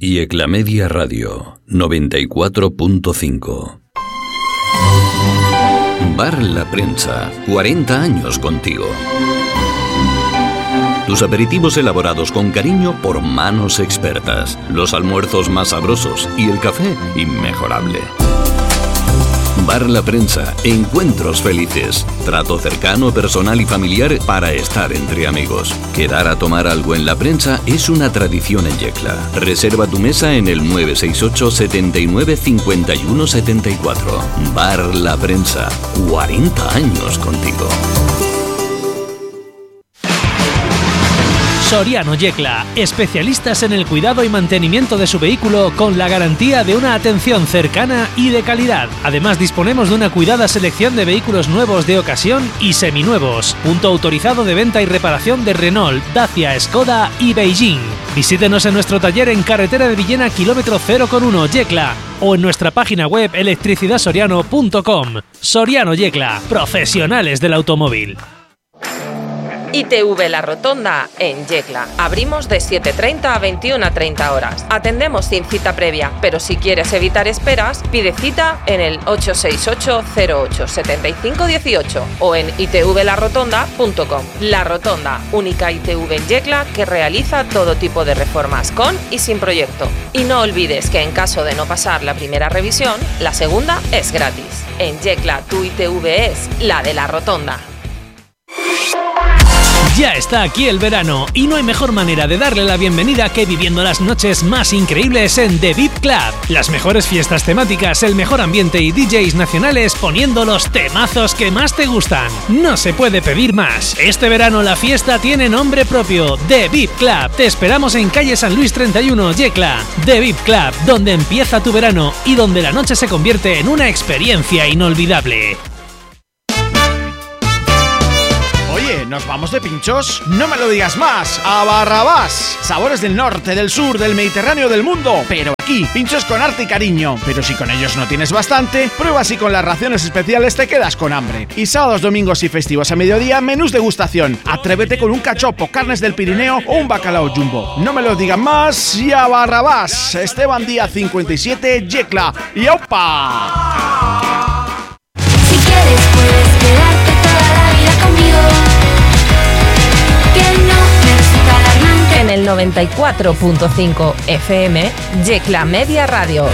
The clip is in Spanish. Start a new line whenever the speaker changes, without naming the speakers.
Yecla Media Radio 94.5. Bar La Prensa, 40 años contigo. Tus aperitivos elaborados con cariño por manos expertas, los almuerzos más sabrosos y el café inmejorable. Bar La Prensa, encuentros felices, trato cercano, personal y familiar para estar entre amigos. Quedar a tomar algo en La Prensa es una tradición en Yecla. Reserva tu mesa en el 968 79 51 74. Bar La Prensa, 40 años contigo.
Soriano Yecla, especialistas en el cuidado y mantenimiento de su vehículo con la garantía de una atención cercana y de calidad. Además, disponemos de una cuidada selección de vehículos nuevos de ocasión y seminuevos. Punto autorizado de venta y reparación de Renault, Dacia, Skoda y Beijing. Visítenos en nuestro taller en Carretera de Villena, kilómetro 0,1 Yecla, o en nuestra página web electricidadsoriano.com. Soriano Yecla, profesionales del automóvil.
ITV La Rotonda en Yecla. Abrimos de 7:30 a 21:30 horas. Atendemos sin cita previa, pero si quieres evitar esperas, pide cita en el 868 08 75 18 o en itvlarotonda.com. La Rotonda, única ITV en Yecla que realiza todo tipo de reformas con y sin proyecto. Y no olvides que en caso de no pasar la primera revisión, la segunda es gratis. En Yecla tu ITV es la de La Rotonda.
Ya está aquí el verano y no hay mejor manera de darle la bienvenida que viviendo las noches más increíbles en The VIP Club. Las mejores fiestas temáticas, el mejor ambiente y DJs nacionales poniendo los temazos que más te gustan. No se puede pedir más. Este verano la fiesta tiene nombre propio, The VIP Club. Te esperamos en calle San Luis 31, Yecla. The VIP Club, donde empieza tu verano y donde la noche se convierte en una experiencia inolvidable.
¿Nos vamos de pinchos? No me lo digas más. ¡A Barrabás! Sabores del norte, del sur, del Mediterráneo, del mundo. Pero aquí, pinchos con arte y cariño. Pero si con ellos no tienes bastante, prueba si con las raciones especiales te quedas con hambre. Y sábados, domingos y festivos a mediodía, menús degustación. Atrévete con un cachopo, carnes del Pirineo o un bacalao jumbo. No me lo digan más. Y a Barrabás. Esteban Díaz 57, Yecla. ¡Y opa!
Si quieres puedes quedarte toda la vida conmigo.
En el 94.5 FM, Yecla Media Radio.